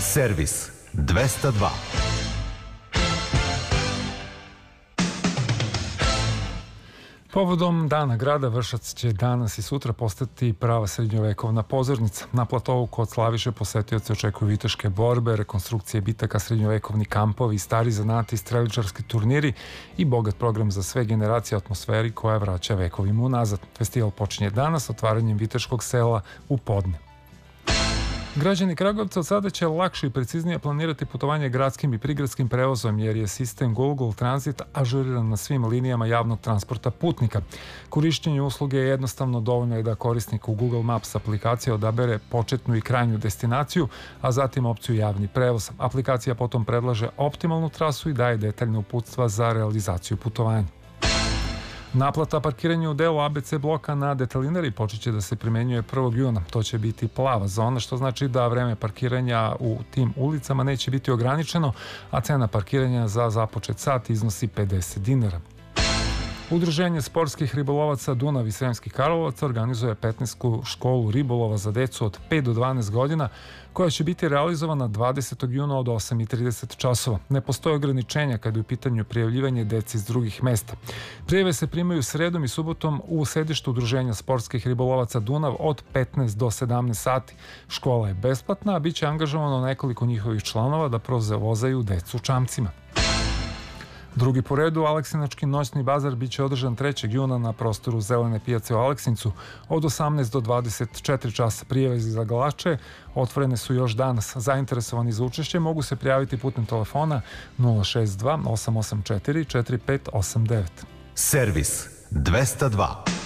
Servis 202. Povodom Dana grada Vršac će danas i sutra postati prava srednjovekovna pozornica. Na platovu kod Slaviše posetioce očekuju viteške borbe, rekonstrukcije bitaka, srednjovekovni kampovi, stari zanati, streličarski turniri i bogat program za sve generacije atmosferi koja vraća vekovima unazad. Festival počinje danas otvaranjem viteškog sela u podne. Građani Kragujevca od sada će lakše i preciznije planirati putovanje gradskim i prigradskim prevozom jer je sistem Google Transit ažuriran na svim linijama javnog transporta putnika. Korišćenje usluge je jednostavno, dovoljno je da korisnik u Google Maps aplikacije odabere početnu i krajnju destinaciju, a zatim opciju javni prevoz. Aplikacija potom predlaže optimalnu trasu i daje detaljne uputstva za realizaciju putovanja. Naplata parkiranja u delu ABC bloka na Detalinari počet će da se primenjuje 1. juna. To će biti plava zona, što znači da vreme parkiranja u tim ulicama neće biti ograničeno, a cena parkiranja za započet sat iznosi 50 dinara. Udruženje sportskih ribolovaca Dunav i Sremskih Karlovaca organizuje 15. školu ribolova za decu od 5 do 12 godina, koja će biti realizovana 20. juna od 8:30 časova. Ne postoje ograničenja kada je u pitanju prijavljivanje dece iz drugih mesta. Prijave se primaju sredom i subotom u sedištu Udruženja sportskih ribolovaca Dunav od 15 do 17 sati. Škola je besplatna, a bit će angažovano nekoliko njihovih članova da provozaju decu čamcima. Drugi po redu, Aleksinački noćni bazar biće održan 3. juna na prostoru Zelene pijace u Aleksincu od 18 do 24 časa. Prijave za galače otvorene su još danas. Zainteresovani za učešće mogu se prijaviti putem telefona 062 884 4589. Servis 202.